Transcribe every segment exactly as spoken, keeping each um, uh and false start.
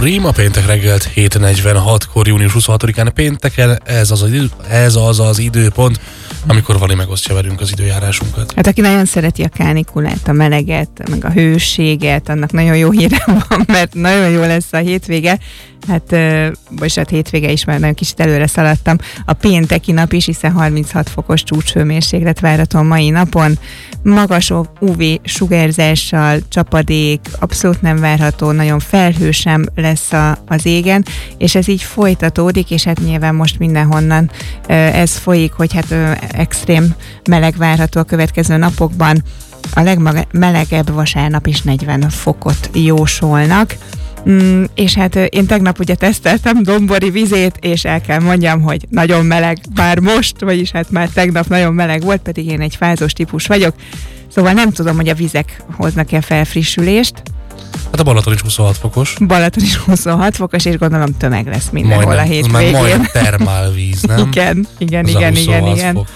Prima péntek reggelt hét negyvenhatkor, június huszonhatodikán pénteken, ez az az, idő, ez az az időpont, amikor Vali megosztja velünk az időjárásunkat. Hát aki nagyon szereti a kánikulát, a meleget, meg a hőséget, annak nagyon jó híre van, mert nagyon jó lesz a hétvége. Hát, vagy hát hétvége is, már nagyon kicsit előre szaladtam. A pénteki nap is, hiszen harminchat fokos csúcshőmérséklet várható a mai napon. Magas ú vé sugárzással, csapadék, abszolút nem várható, nagyon felhő sem lesz a, az égen, és ez így folytatódik, és hát nyilván most mindenhonnan ez folyik, hogy hát extrém meleg várható a következő napokban. A legmelegebb vasárnap is negyven fokot jósolnak. Mm, és hát én tegnap ugye teszteltem Dombori vizét, és el kell mondjam, hogy nagyon meleg már most, vagyis hát már tegnap nagyon meleg volt, pedig én egy fázós típus vagyok, szóval nem tudom, hogy a vizek hoznak-e felfrissülést. Hát a Balaton is huszonhat fokos. Balaton is huszonhat fokos, és gondolom tömeg lesz mindenhol majdnem, a hétvégén. Már majdnem termálvíz, nem? igen, igen, az igen, igen, igen. Fok.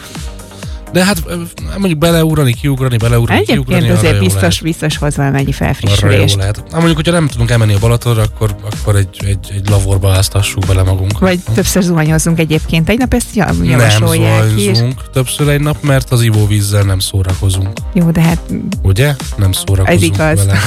De hát mondjuk beleugrani, kiugrani, beleugrani, Egyébként kiugrani. Egyébként azért biztos, biztos hoz valamennyi felfrissülést. Arra jó lehet. Hát mondjuk, hogyha nem tudunk elmenni a Balatonra, akkor, akkor egy, egy, egy lavorba áztassuk bele magunkat. Vagy többször zuhanyozzunk egyébként egy nap, ezt javasolják nem is. Nem zuhanyozunk többször egy nap, mert az ivóvízzel nem szórakozunk. Jó, de hát... Ugye? Nem szórakozunk ez igaz. vele.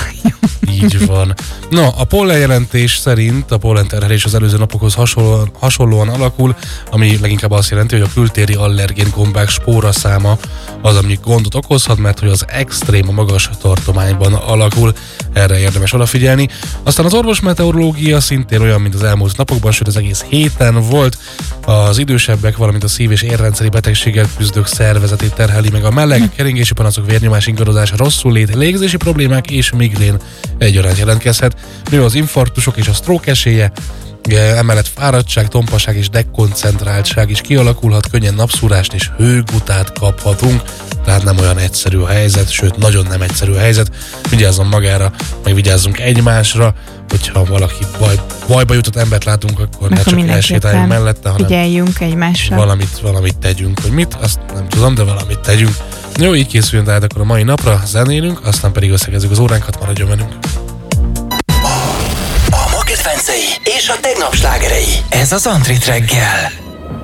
Így van. No, a pollenjelentés szerint a pollenterhelés az előző napokhoz hasonlóan, hasonlóan alakul, ami leginkább azt jelenti, hogy a kültéri allergén gombák spóra száma az, ami gondot okozhat, mert hogy az extrém magas tartományban alakul, erre érdemes odafigyelni. Aztán az orvosmeteorológia szintén olyan, mint az elmúlt napokban, sőt az egész héten volt. Az idősebbek, valamint a szív- és érrendszeri betegséggel küzdők szervezetét terheli meg a meleg, keringési panaszok, vérnyomás ingadozás, rosszul lét, légzési problémák és migrén egyaránt jelentkezhet. Nő az infarktusok és a stroke esélye, emellett fáradtság, tompaság és dekoncentráltság is kialakulhat, könnyen napszúrást és hőgutát kaphatunk, tehát nem olyan egyszerű a helyzet, sőt nagyon nem egyszerű a helyzet. Vigyázzon magára, meg vigyázzunk egymásra, hogyha valaki baj, bajba jutott embert látunk, akkor ne csak elsétáljunk mellette, hanem figyeljünk egymásra. Valamit, valamit tegyünk, hogy mit, azt nem tudom, de valamit tegyünk. Jó, így készüljön tehát akkor a mai napra, zenélünk, aztán pedig összegezzük az óránkat, maradjon velünk. A ma kedvencei és a tegnap slágerei. Ez az Antrit reggel.